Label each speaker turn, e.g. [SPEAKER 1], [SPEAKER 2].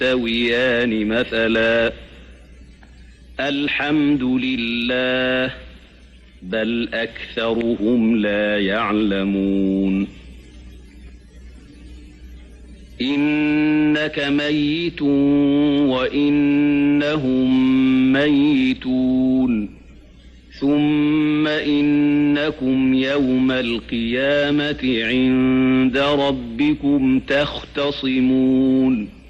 [SPEAKER 1] يستويان مثلا الحمد لله بل أكثرهم لا يعلمون إنك ميت وإنهم ميتون ثم إنكم يوم القيامة عند ربكم تختصمون